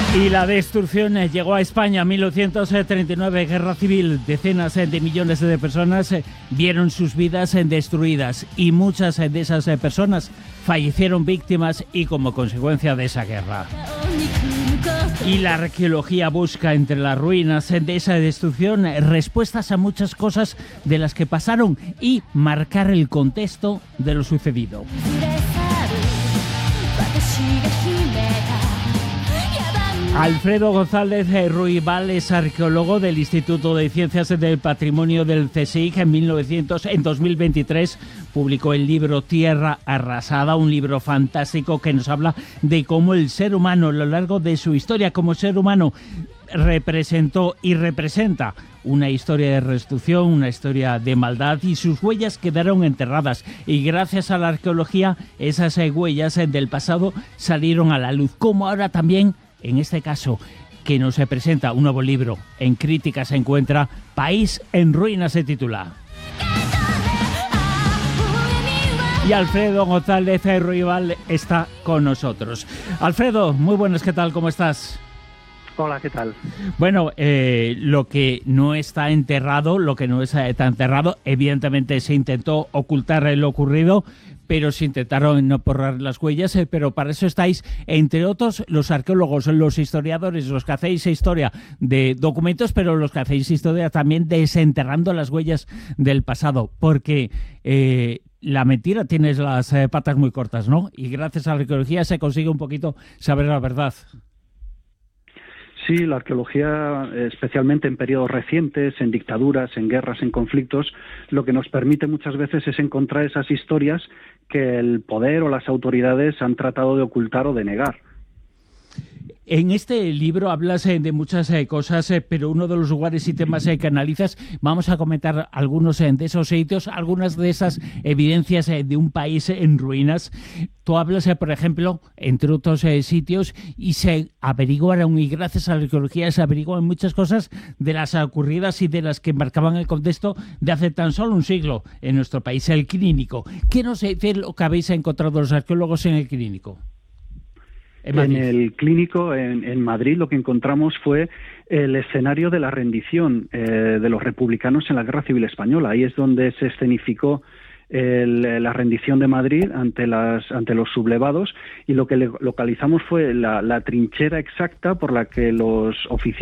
Y la destrucción llegó a España en 1939, guerra civil. Decenas de millones de personas vieron sus vidas destruidas y muchas de esas personas fallecieron víctimas y como consecuencia de esa guerra. Y la arqueología busca entre las ruinas de esa destrucción respuestas a muchas cosas de las que pasaron y marcar el contexto de lo sucedido. Alfredo González Ruibal es arqueólogo del Instituto de Ciencias del Patrimonio del CSIC. En 2023 publicó el libro Tierra Arrasada, un libro fantástico que nos habla de cómo el ser humano a lo largo de su historia como ser humano representó y representa una historia de destrucción, una historia de maldad, y sus huellas quedaron enterradas, y gracias a la arqueología esas huellas del pasado salieron a la luz, como ahora también en este caso que nos presenta un nuevo libro. En crítica se encuentra País en Ruinas, se titula. Y Alfredo González Ruibal está con nosotros. Alfredo, muy buenas, ¿qué tal? ¿Cómo estás? Hola, ¿qué tal? Bueno, lo que no está enterrado, está enterrado, evidentemente se intentó ocultar lo ocurrido, pero se intentaron no borrar las huellas, pero para eso estáis, entre otros, los arqueólogos, los historiadores, los que hacéis historia de documentos, pero los que hacéis historia también desenterrando las huellas del pasado, porque la mentira tiene las patas muy cortas, ¿no? Y gracias a la arqueología se consigue un poquito saber la verdad. Sí, la arqueología, especialmente en periodos recientes, en dictaduras, en guerras, en conflictos, lo que nos permite muchas veces es encontrar esas historias que el poder o las autoridades han tratado de ocultar o de negar. En este libro hablas de muchas cosas, pero uno de los lugares y temas que analizas, vamos a comentar algunos de esos sitios, algunas de esas evidencias de un país en ruinas. Tú hablas, por ejemplo, entre otros sitios, y se averiguaron, y gracias a la arqueología se averiguaron muchas cosas de las ocurridas y de las que marcaban el contexto de hace tan solo un siglo en nuestro país, el Clínico. ¿Qué nos dice lo que habéis encontrado los arqueólogos en el Clínico? En el Clínico, en Madrid, lo que encontramos fue el escenario de la rendición de los republicanos en la Guerra Civil Española. Ahí es donde se escenificó la rendición de Madrid ante los sublevados, y lo que localizamos fue la trinchera exacta por la que los oficiales